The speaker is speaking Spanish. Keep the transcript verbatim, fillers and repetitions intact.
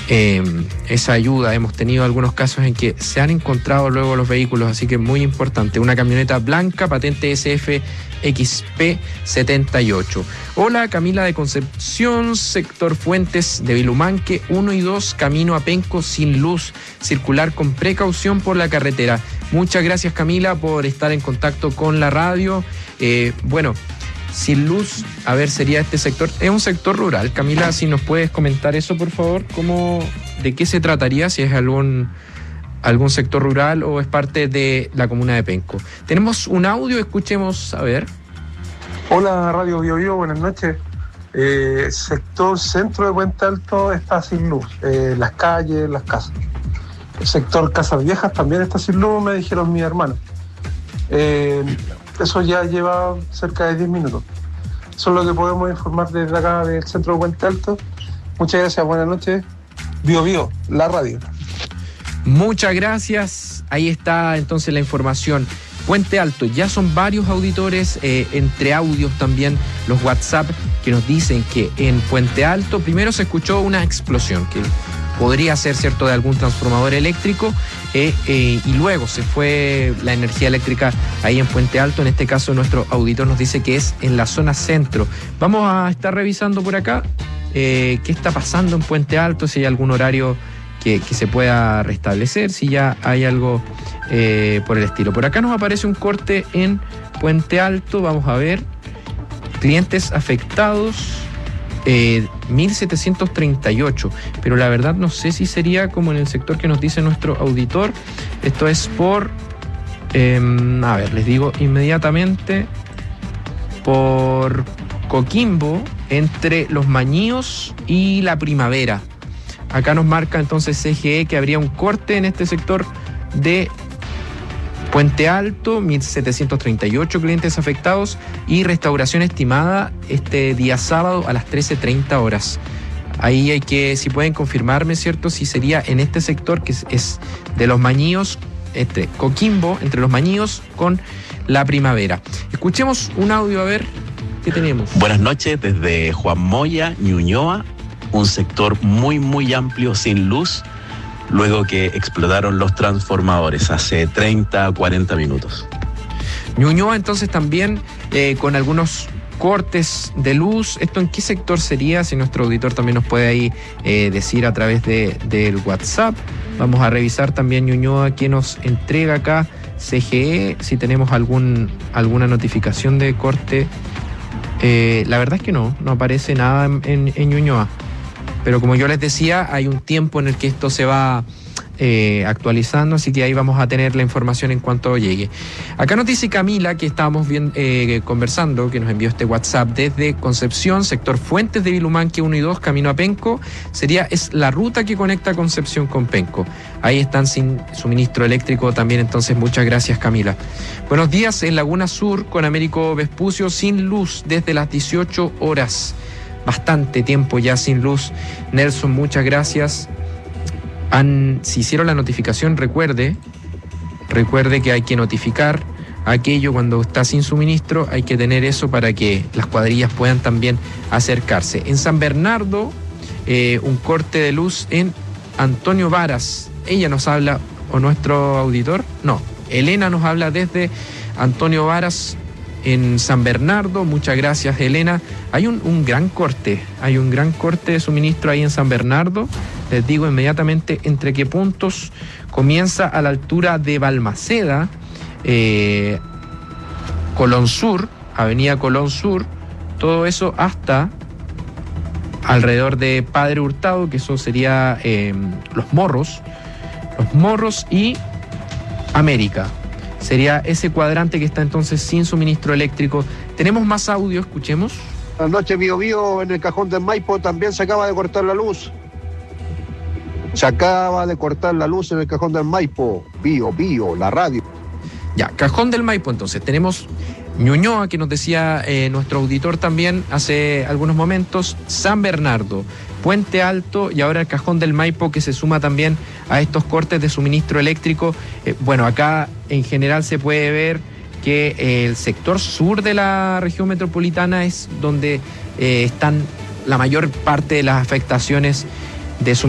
eh, esa ayuda. Hemos tenido algunos casos en que se han encontrado luego los vehículos, así que muy importante. Una camioneta blanca, patente S F X P setenta y ocho. Hola, Camila de Concepción, sector Fuentes de Vilumanque, uno y dos, camino a Penco, sin luz, circular con precaución por la carretera. Muchas gracias, Camila, por estar en contacto con la radio. Eh, bueno, sin luz, a ver, sería este sector. Es un sector rural. Camila, si nos puedes comentar eso, por favor, ¿cómo, de qué se trataría? Si es algún, algún sector rural o es parte de la comuna de Penco. Tenemos un audio, escuchemos, a ver. Hola, Radio Bio Bio, buenas noches. Eh, sector centro de Puente Alto está sin luz. Eh, las calles, las casas. El sector Casas Viejas también está sin luz, me dijeron mis hermanos. Eh, Eso ya lleva cerca de diez minutos. Eso es lo que podemos informar desde acá del centro de Puente Alto. Muchas gracias, buenas noches. Bio Bio, la radio. Muchas gracias. Ahí está entonces la información. Puente Alto, ya son varios auditores, eh, entre audios también, los WhatsApp, que nos dicen que en Puente Alto primero se escuchó una explosión, que podría ser, ¿cierto?, de algún transformador eléctrico, eh, eh, y luego se fue la energía eléctrica ahí en Puente Alto. En este caso nuestro auditor nos dice que es en la zona centro. Vamos a estar revisando por acá eh, qué está pasando en Puente Alto, si hay algún horario que, que se pueda restablecer, si ya hay algo eh, por el estilo. Por acá nos aparece un corte en Puente Alto, vamos a ver, clientes afectados, Eh, mil setecientos treinta y ocho, pero la verdad no sé si sería como en el sector que nos dice nuestro auditor. Esto es por, eh, a ver, les digo inmediatamente, por Coquimbo, entre Los Mañíos y La Primavera. Acá nos marca entonces C G E que habría un corte en este sector de Puente Alto, mil setecientos treinta y ocho clientes afectados y restauración estimada este día sábado a las trece treinta horas. Ahí hay que, si pueden confirmarme, ¿cierto?, si sería en este sector que es, es de Los Mañíos, entre Coquimbo, entre Los Mañíos con La Primavera. Escuchemos un audio a ver qué tenemos. Buenas noches desde Juan Moya, Ñuñoa, un sector muy muy amplio sin luz, luego que explotaron los transformadores hace treinta a cuarenta minutos. Ñuñoa entonces también eh, con algunos cortes de luz. ¿Esto en qué sector sería? Si nuestro auditor también nos puede ahí eh, decir a través de, del WhatsApp. Vamos a revisar también Ñuñoa qué nos entrega acá C G E, si tenemos algún, alguna notificación de corte. Eh, la verdad es que no, no aparece nada en, en, en Ñuñoa. Pero como yo les decía, hay un tiempo en el que esto se va eh, actualizando, así que ahí vamos a tener la información en cuanto llegue. Acá nos dice Camila, que estábamos bien, eh, conversando, que nos envió este WhatsApp desde Concepción, sector Fuentes de Vilumanque uno y dos, camino a Penco. Sería, es la ruta que conecta Concepción con Penco. Ahí están sin suministro eléctrico también, entonces muchas gracias, Camila. Buenos días, en Laguna Sur con Américo Vespucio, sin luz desde las dieciocho horas. Bastante tiempo ya sin luz. Nelson, muchas gracias. Han, si hicieron la notificación, recuerde, recuerde que hay que notificar aquello cuando está sin suministro, hay que tener eso para que las cuadrillas puedan también acercarse. En San Bernardo, eh, un corte de luz en Antonio Varas. Ella nos habla, o nuestro auditor, no, Elena nos habla desde Antonio Varas, en San Bernardo. Muchas gracias, Elena. Hay un, un gran corte, hay un gran corte de suministro ahí en San Bernardo. Les digo inmediatamente entre qué puntos. Comienza a la altura de Balmaceda, eh, Colón Sur, Avenida Colón Sur, todo eso hasta alrededor de Padre Hurtado, que eso sería eh, Los Morros, Los Morros y América. Sería ese cuadrante que está entonces sin suministro eléctrico. Tenemos más audio, escuchemos. Buenas noches, Bio Bio. En el cajón del Maipo también se acaba de cortar la luz. Se acaba de cortar la luz en el cajón del Maipo. Bio Bio, la radio. Ya, cajón del Maipo entonces. Tenemos Ñuñoa, que nos decía eh, nuestro auditor también hace algunos momentos. San Bernardo, Puente Alto y ahora el cajón del Maipo, que se suma también a estos cortes de suministro eléctrico. Eh, bueno, acá en general se puede ver que eh, el sector sur de la región metropolitana es donde eh, están la mayor parte de las afectaciones de suministro